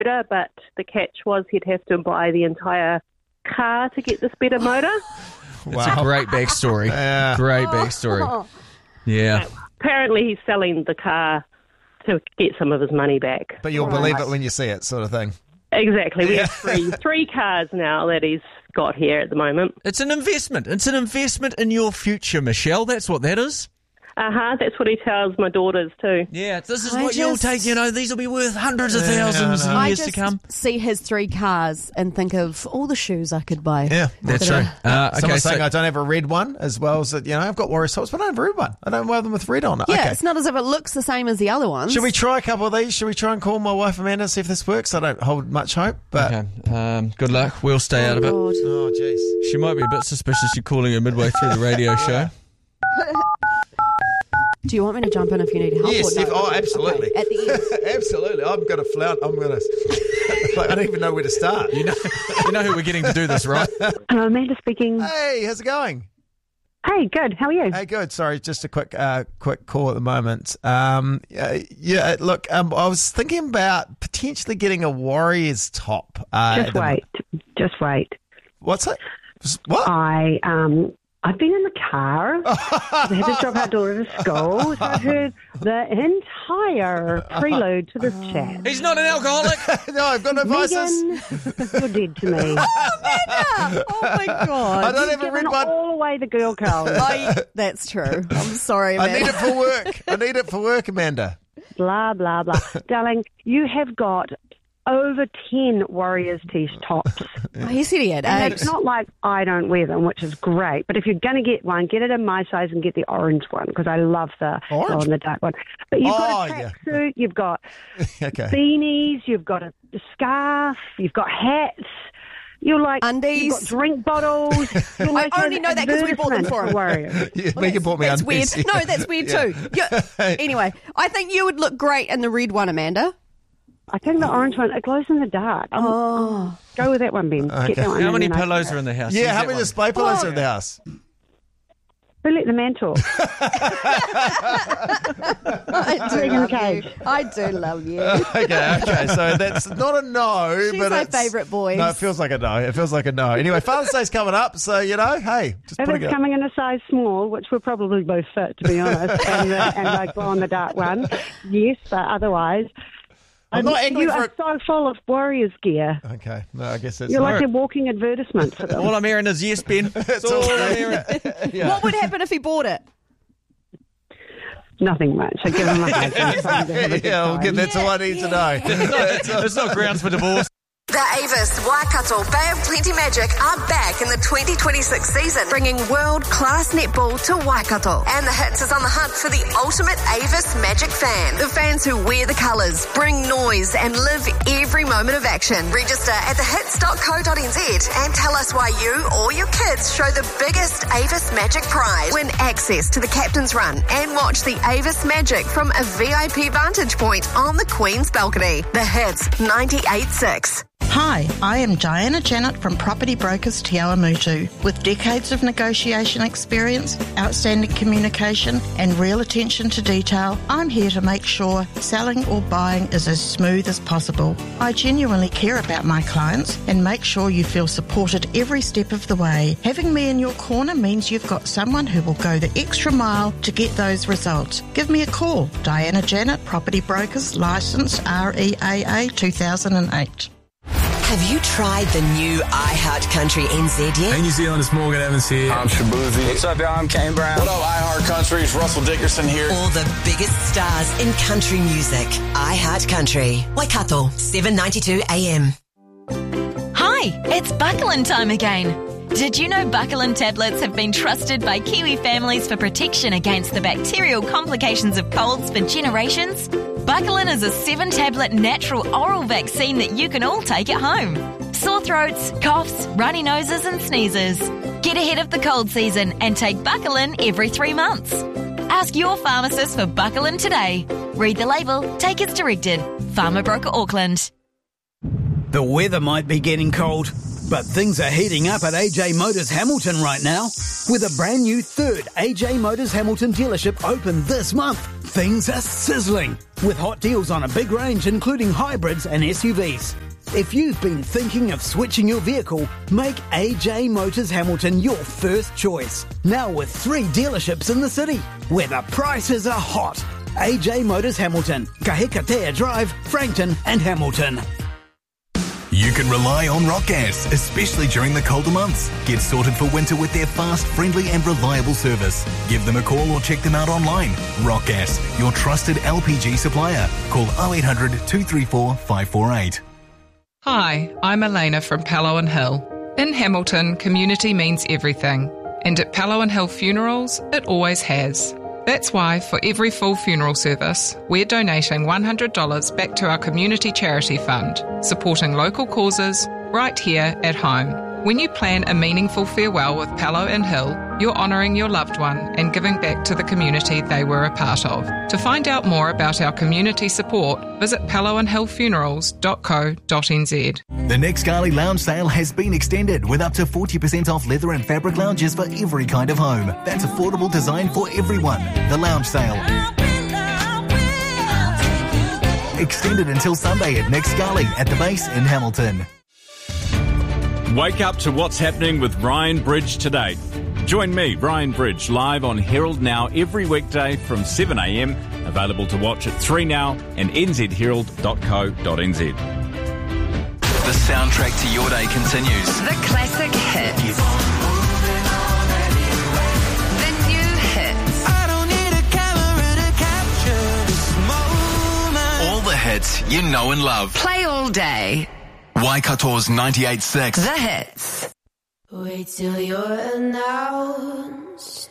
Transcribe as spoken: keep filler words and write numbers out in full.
motor, but the catch was he'd have to buy the entire car to get this better motor. Wow. It's a great backstory. Yeah. Great backstory. Yeah. Apparently he's selling the car to get some of his money back. But you'll believe it when you see it, sort of thing. Exactly. We Yeah. have three three cars now that he's got here at the moment. It's an investment. It's an investment in your future, Michelle. That's what that is. Uh-huh. That's what he tells my daughters too. Yeah, this is I what you'll just- take. You know, these will be worth hundreds of Yeah, thousands I know. in I years just to come. see his three cars and think of all the shoes I could buy. Yeah, That's That true. are- Uh, okay, Someone's so saying I don't have a red one, as well as that. You know, I've got Warriors tops, but I don't have a red one. I don't wear them with red on it. Yeah, Okay. it's not as if it looks the same as the other ones. Should we try a couple of these? Should we try and call my wife Amanda, see if this works? I don't hold much hope, but okay, um, good luck. We'll stay out of it. God. oh jeez. She might be a bit suspicious you're calling her midway through the radio show. Do you want me to jump in if you need help? Yes, or no? if- oh, absolutely. Okay, at the end. Absolutely. I'm going to flout. I'm going to. Like, I don't even know where to start. You know, you know who we're getting to do this, right? Hello, Amanda speaking. Hey, how's it going? Hey, good. How are you? Hey, good. Sorry, just a quick, uh, quick call at the moment. Um, uh, yeah, look, um, I was thinking about potentially getting a Warriors top. Uh, Just at the- wait. Just wait. What's it? What? I um I've been in the car. I had to drop our daughter to school, so I've heard the entire prelude to this chat. He's not an alcoholic. No, I've got no vices. Megan, you're dead to me. Oh my God. I don't have a Giving red one. all away the girl code. I, that's true. I'm sorry, I man. need it for work. I need it for work, Amanda. Blah, blah, blah. Darling, you have got over ten Warriors t-tops. Oh, he said he had And eight. it's not like I don't wear them, which is great. But if you're going to get one, get it in my size and get the orange one, because I love the Orange? glow in the dark one. But you've Oh, got a yeah. tracksuit, you've got Okay. beanies, you've got a, a scarf, you've got hats. You're like, Undies. you've got drink bottles. You're I like only an know that 'cause we bought them for him. advertisement Warriors. Yeah, Megan bought me That's undies. weird. No, that's weird too. Yeah. Anyway, I think you would look great in the red one, Amanda. I think the orange one, it glows in the dark. Um, Oh. Go with that one, Ben. Okay. Get that one How and many then I- pillows are in the house? Yeah, Use how that many one. display pillows are in the house? Who let the man talk? I do Megan love Cage. you. I do love you. Okay, okay. So that's not a no, She's but my it's, favourite voice. No, it feels like a no. It feels like a no. Anyway, Father's Day's coming up, so you know, hey, just If putting it's it up. coming in a size small, which we're probably both fit, to be honest, and, the, and I glow on the dark one, yes, but otherwise, I'm not um, angry you for are it. so full of Warriors gear. Okay, no, I guess that's You're all like right. a walking advertisement for them. All I'm hearing is yes, Ben. That's all I'm hearing. What would happen if he bought it? Nothing much. I give them a hug. and tell them to have a good Yeah, well, time. that's all I need to know. It's not grounds for divorce. The Avis, Waikato, Bay of Plenty Magic are back in the twenty twenty-six season, bringing world-class netball to Waikato. And the Hits is on the hunt for the ultimate Avis Magic fan. The fans who wear the colours, bring noise and live every moment of action. Register at the hits dot co dot n z and tell us why you or your kids show the biggest Avis Magic pride. Win access to the Captain's Run and watch the Avis Magic from a V I P vantage point on the Queen's balcony. The Hits ninety-eight point six. Hi, I am Diana Janet from Property Brokers Te Awamutu. With decades of negotiation experience, outstanding communication and real attention to detail, I'm here to make sure selling or buying is as smooth as possible. I genuinely care about my clients and make sure you feel supported every step of the way. Having me in your corner means you've got someone who will go the extra mile to get those results. Give me a call. Diana Janet, Property Brokers, licensed R E A A two thousand eight. Have you tried the new iHeartCountry N Z yet? Hey, New Zealand, it's Morgan Evans here. I'm Shabuzi. What's up, y'all? I'm Kane Brown. What up, iHeartCountry? It's Russell Dickerson here. All the biggest stars in country music. iHeartCountry. Waikato, seven ninety-two A M. Hi, it's Buckland time again. Did you know Buckland tablets have been trusted by Kiwi families for protection against the bacterial complications of colds for generations? Buckland is a seven-tablet natural oral vaccine that you can all take at home. Sore throats, coughs, runny noses and sneezes. Get ahead of the cold season and take Buckland every three months. Ask your pharmacist for Buckland today. Read the label, take as directed. Pharma Broker Auckland. The weather might be getting cold, But things are heating up at A J Motors Hamilton right now. With a brand new third A J Motors Hamilton dealership open this month, things are sizzling with hot deals on a big range including hybrids and S U Vs. If you've been thinking of switching your vehicle, make A J Motors Hamilton your first choice. Now with three dealerships in the city, where the prices are hot. A J Motors Hamilton, Kahikatea Drive, Frankton and Hamilton. You can rely on Rock Gas, especially during the colder months. Get sorted for winter with their fast, friendly and reliable service. Give them a call or check them out online. Rock Gas, your trusted L P G supplier. Call oh eight hundred, two three four, five four eight. Hi, I'm Elena from Pallow and Hill. In Hamilton, community means everything. And at Pallow and Hill Funerals, it always has. That's why for every full funeral service, we're donating one hundred dollars back to our community charity fund, supporting local causes right here at home. When you plan a meaningful farewell with Pallow and Hill, you're honouring your loved one and giving back to the community they were a part of. To find out more about our community support, visit pallow and hill funerals dot co dot n z. The Nick Scali Lounge sale has been extended with up to forty percent off leather and fabric lounges for every kind of home. That's affordable design for everyone. The Lounge sale. Extended until Sunday at Nick Scali at the base in Hamilton. Wake up to what's happening with Ryan Bridge today. Join me, Ryan Bridge, live on Herald Now every weekday from seven a m. Available to watch at three now and n z herald dot co dot n z. The soundtrack to your day continues. The classic hits. The new hits. I don't need a camera to capture this moment. All the hits you know and love. Play all day. Waikato's ninety-eight point six. The hits. Wait till you're announced.